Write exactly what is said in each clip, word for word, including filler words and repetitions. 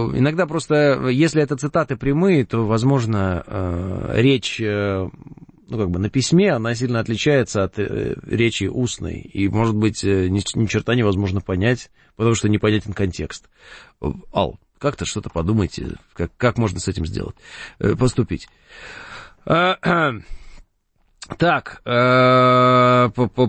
иногда просто, если это цитаты прямые, то, возможно, речь, ну, как бы на письме, она сильно отличается от речи устной. И, может быть, ни, ни черта невозможно понять, потому что непонятен контекст. Ал, как-то что-то подумайте, как, как можно с этим сделать, поступить. Так, пора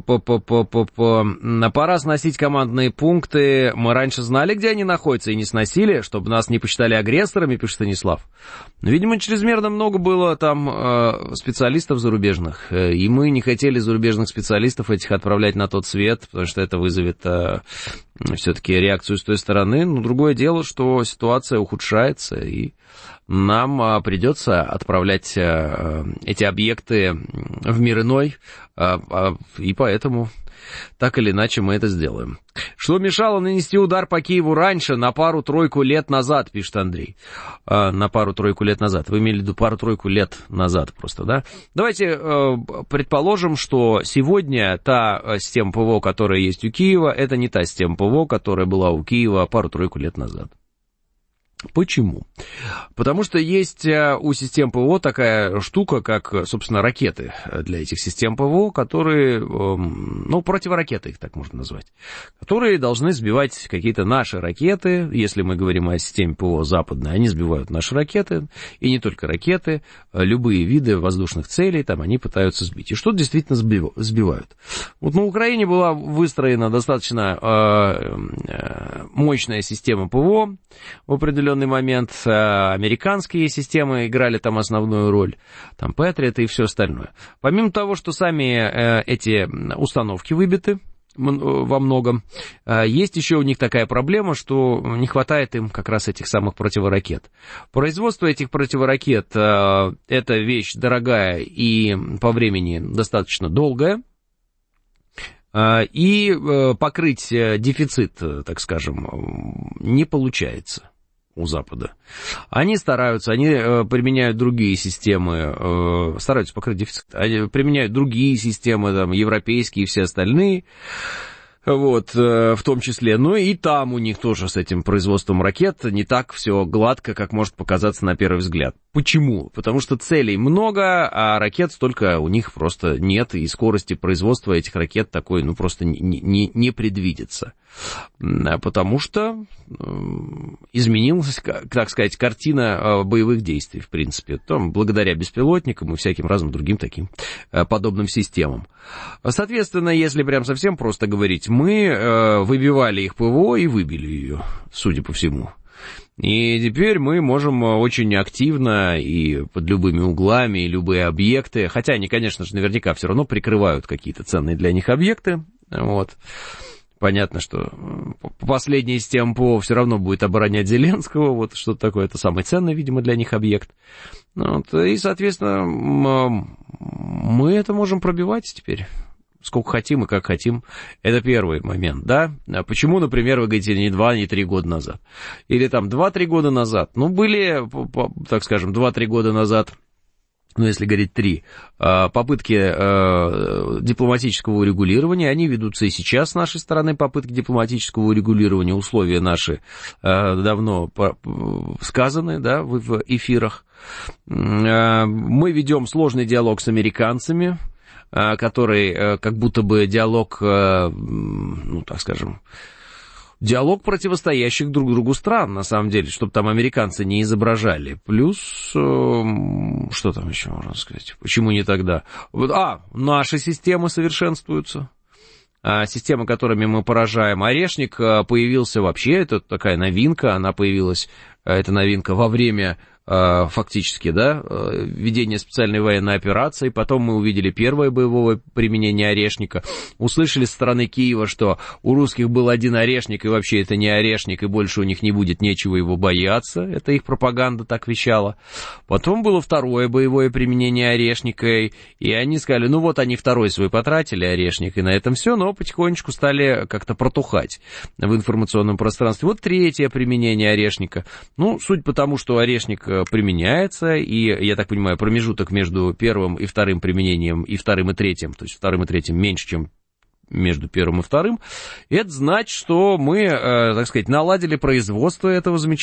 сносить командные пункты. Мы раньше знали, где они находятся, и не сносили, чтобы нас не посчитали агрессорами, пишет Станислав. Видимо, чрезмерно много было там специалистов зарубежных, и мы не хотели зарубежных специалистов этих отправлять на тот свет, потому что это вызовет все-таки реакцию с той стороны. Но другое дело, что ситуация ухудшается, и нам придется отправлять эти объекты в мир иной, и поэтому так или иначе мы это сделаем. Что мешало нанести удар по Киеву раньше, на пару-тройку лет назад, пишет Андрей. На пару-тройку лет назад. Вы имели в виду пару-тройку лет назад просто, да? Давайте предположим, что сегодня та система ПВО, которая есть у Киева, это не та система ПВО, которая была у Киева пару-тройку лет назад. Почему? Потому что есть у систем ПВО такая штука, как, собственно, ракеты для этих систем ПВО, которые, ну, противоракеты их так можно назвать, которые должны сбивать какие-то наши ракеты. Если мы говорим о системе ПВО западной, они сбивают наши ракеты, и не только ракеты, любые виды воздушных целей там они пытаются сбить. И что-то действительно сбивают. Вот на Украине была выстроена достаточно мощная система ПВО в определенном момент, американские системы играли там основную роль, там Патриоты и все остальное. Помимо того, что сами эти установки выбиты во многом, есть еще у них такая проблема, что не хватает им как раз этих самых противоракет. Производство этих противоракет — это вещь дорогая и по времени достаточно долгая. И покрыть дефицит, так скажем, не получается у Запада. Они стараются, они применяют другие системы, стараются покрыть дефицит, они применяют другие системы, там, европейские и все остальные, вот, в том числе. Ну и там у них тоже с этим производством ракет не так все гладко, как может показаться на первый взгляд. Почему? Потому что целей много, а ракет столько у них просто нет, и скорости производства этих ракет такой, ну, просто не, не, не предвидится. Потому что изменилась, так сказать, картина боевых действий, в принципе, там, благодаря беспилотникам и всяким разным другим таким подобным системам. Соответственно, если прям совсем просто говорить, мы выбивали их ПВО и выбили ее, судя по всему. И теперь мы можем очень активно и под любыми углами, и любые объекты, хотя они, конечно же, наверняка все равно прикрывают какие-то ценные для них объекты, вот. Понятно, что последняя система ПВО все равно будет оборонять Зеленского, вот что-то такое, это самый ценный, видимо, для них объект. Вот, и, соответственно, мы это можем пробивать теперь сколько хотим и как хотим. Это первый момент, да? Почему, например, вы говорите, не два, не три года назад? Или там два-три года назад? Ну, были, так скажем, два-три года назад, ну, если говорить три, попытки дипломатического урегулирования, они ведутся и сейчас с нашей стороны, попытки дипломатического урегулирования, условия наши давно сказаны, да, в эфирах. Мы ведем сложный диалог с американцами, который как будто бы диалог, ну, так скажем, диалог противостоящих друг другу стран, на самом деле, чтобы там американцы не изображали. Плюс, что там еще можно сказать? Почему не тогда? А, наши системы совершенствуются. Системы, которыми мы поражаем. Орешник появился вообще, это такая новинка, она появилась, эта новинка во время фактически, да, ведение специальной военной операции. Потом мы увидели первое боевое применение орешника. Услышали со стороны Киева, что у русских был один орешник, и вообще это не орешник, и больше у них не будет нечего его бояться. Это их пропаганда так вещала. Потом было второе боевое применение орешника, и они сказали, ну вот они второй свой потратили, орешник, и на этом все, но потихонечку стали как-то протухать в информационном пространстве. Вот третье применение орешника. Ну, суть потому, что орешник применяется, и, я так понимаю, промежуток между первым и вторым применением и вторым и третьим, то есть вторым и третьим меньше, чем между первым и вторым, это значит, что мы, так сказать, наладили производство этого замечательного